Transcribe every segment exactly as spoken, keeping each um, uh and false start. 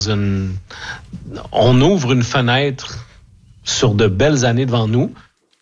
une... On ouvre une fenêtre sur de belles années devant nous.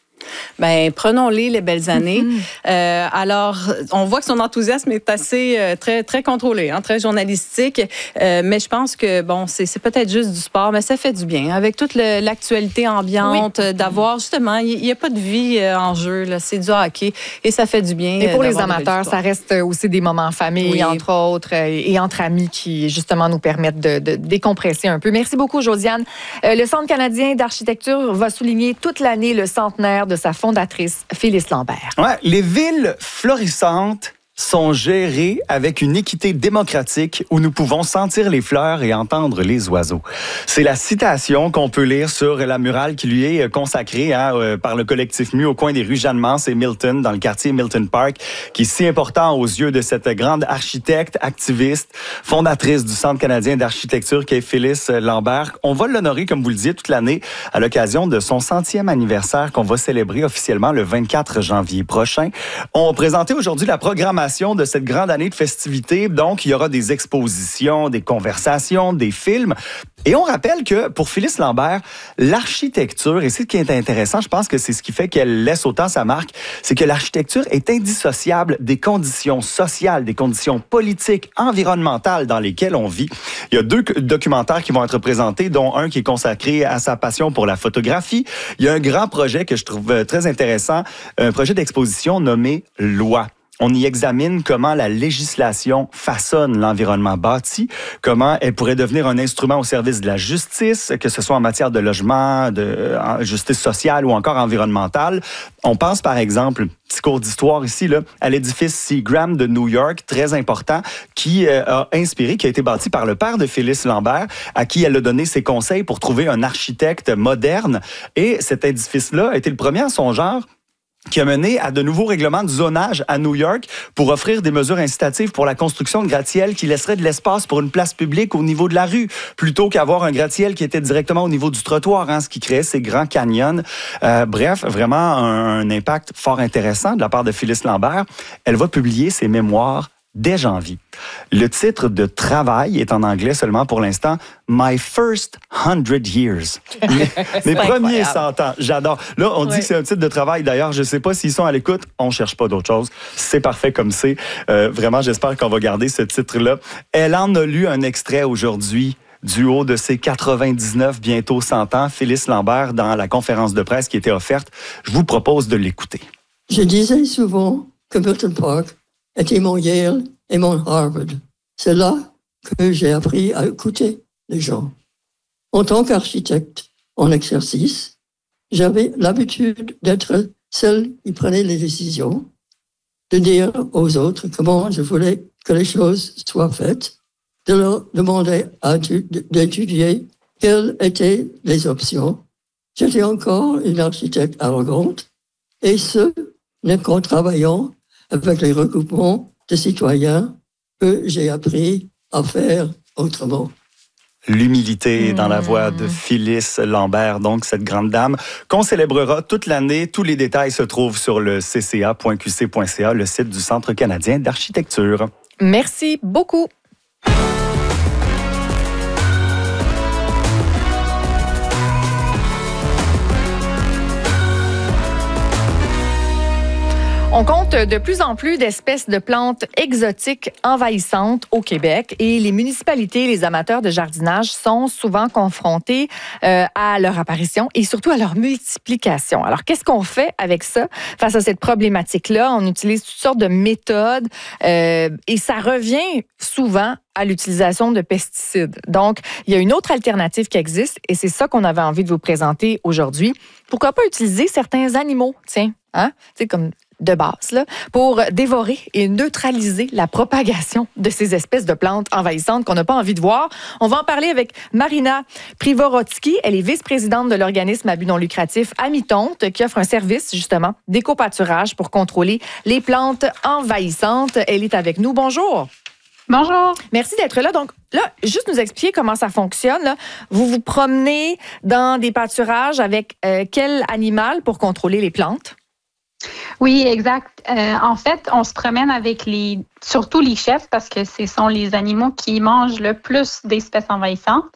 Bien, prenons-les, les belles années. Mm-hmm. Euh, alors, on voit que son enthousiasme est assez euh, très, très contrôlé, hein, très journalistique. Euh, mais je pense que, bon, c'est, c'est peut-être juste du sport, mais ça fait du bien. Avec toute le, l'actualité ambiante, oui. d'avoir, justement, il n'y a pas de vie euh, en jeu, là, c'est du hockey et ça fait du bien. Et pour les amateurs, ça reste aussi des moments en famille, oui. entre autres, et entre amis qui, justement, nous permettent de, de décompresser un peu. Merci beaucoup, Josiane. Euh, le Centre canadien d'architecture va souligner toute l'année le centenaire de sa fondatrice, Phyllis Lambert. Ouais, les villes florissantes sont gérées avec une équité démocratique où nous pouvons sentir les fleurs et entendre les oiseaux. C'est la citation qu'on peut lire sur la murale qui lui est consacrée hein, euh, par le collectif M U au coin des rues Jeanne-Mance et Milton, dans le quartier Milton Park, qui est si important aux yeux de cette grande architecte, activiste, fondatrice du Centre canadien d'architecture qui est Phyllis Lambert. On va l'honorer, comme vous le disiez, toute l'année à l'occasion de son centième anniversaire qu'on va célébrer officiellement le vingt-quatre janvier prochain. On présentait aujourd'hui la programmation de cette grande année de festivités. Donc, il y aura des expositions, des conversations, des films. Et on rappelle que pour Phyllis Lambert, l'architecture, et c'est ce qui est intéressant, je pense que c'est ce qui fait qu'elle laisse autant sa marque, c'est que l'architecture est indissociable des conditions sociales, des conditions politiques, environnementales dans lesquelles on vit. Il y a deux documentaires qui vont être présentés, dont un qui est consacré à sa passion pour la photographie. Il y a un grand projet que je trouve très intéressant, un projet d'exposition nommé Loi. On y examine comment la législation façonne l'environnement bâti, comment elle pourrait devenir un instrument au service de la justice, que ce soit en matière de logement, de justice sociale ou encore environnementale. On pense par exemple, petit cours d'histoire ici, là, à l'édifice Seagram de New York, très important, qui euh, a inspiré, qui a été bâti par le père de Phyllis Lambert, à qui elle a donné ses conseils pour trouver un architecte moderne. Et cet édifice-là a été le premier en son genre qui a mené à de nouveaux règlements de zonage à New York pour offrir des mesures incitatives pour la construction de gratte-ciel qui laisserait de l'espace pour une place publique au niveau de la rue, plutôt qu'avoir un gratte-ciel qui était directement au niveau du trottoir, hein, ce qui créait ces grands canyons. Euh, bref, vraiment un, un impact fort intéressant de la part de Phyllis Lambert. Elle va publier ses mémoires dès janvier. Le titre de travail est en anglais seulement pour l'instant, My First Hundred Years. Mes, mes premiers cent ans. J'adore. Là, on oui. dit que c'est un titre de travail. D'ailleurs, je ne sais pas s'ils sont à l'écoute. On ne cherche pas d'autre chose. C'est parfait comme c'est. Euh, vraiment, j'espère qu'on va garder ce titre-là. Elle en a lu un extrait aujourd'hui du haut de ses quatre-vingt-dix-neuf, bientôt cent ans, Phyllis Lambert, dans la conférence de presse qui était offerte. Je vous propose de l'écouter. Je disais souvent que Milton Park était mon Yale et mon Harvard. C'est là que j'ai appris à écouter les gens. En tant qu'architecte en exercice, j'avais l'habitude d'être celle qui prenait les décisions, de dire aux autres comment je voulais que les choses soient faites, de leur demander à d'étudier quelles étaient les options. J'étais encore une architecte arrogante, et ce n'est qu'en travaillant avec les regroupements de citoyens que j'ai appris à faire autrement. L'humilité dans la voix de Phyllis Lambert, donc cette grande dame qu'on célébrera toute l'année. Tous les détails se trouvent sur le c c a point q c point c a, le site du Centre canadien d'architecture. Merci beaucoup. On compte de plus en plus d'espèces de plantes exotiques envahissantes au Québec et les municipalités et les amateurs de jardinage sont souvent confrontés euh, à leur apparition et surtout à leur multiplication. Alors, qu'est-ce qu'on fait avec ça face à cette problématique-là? On utilise toutes sortes de méthodes euh, et ça revient souvent à l'utilisation de pesticides. Donc, il y a une autre alternative qui existe et c'est ça qu'on avait envie de vous présenter aujourd'hui. Pourquoi pas utiliser certains animaux, tiens, hein? Tu sais, comme de base, là, pour dévorer et neutraliser la propagation de ces espèces de plantes envahissantes qu'on n'a pas envie de voir. On va en parler avec Marina Privorotsky. Elle est vice-présidente de l'organisme à but non lucratif Amitonte, qui offre un service, justement, d'éco-pâturage pour contrôler les plantes envahissantes. Elle est avec nous. Bonjour. Bonjour. Merci d'être là. Donc, là, juste nous expliquer comment ça fonctionne. Là. Vous vous promenez dans des pâturages avec euh, quel animal pour contrôler les plantes? Oui, exact. Euh, en fait, on se promène avec les, surtout les chefs parce que ce sont les animaux qui mangent le plus d'espèces envahissantes.